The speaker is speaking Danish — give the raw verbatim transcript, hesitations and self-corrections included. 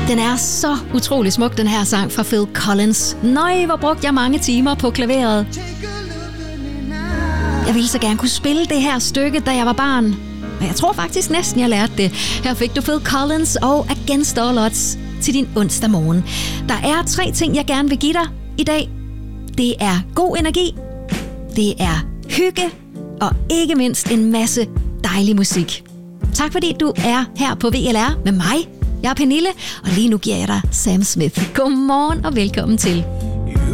Den er så utrolig smuk, den her sang fra Phil Collins. Nøj, hvor brugte jeg mange timer på klaveret. Jeg ville så gerne kunne spille det her stykke, da jeg var barn. Men jeg tror faktisk næsten, jeg lærte det. Her fik du Phil Collins og Against All Odds til din onsdag morgen. Der er tre ting, jeg gerne vil give dig i dag. Det er god energi, det er hygge og ikke mindst en masse dejlig musik. Tak fordi du er her på V L R med mig. Jeg er Pernille, og lige nu giver jeg dig Sam Smith. Godmorgen og velkommen til.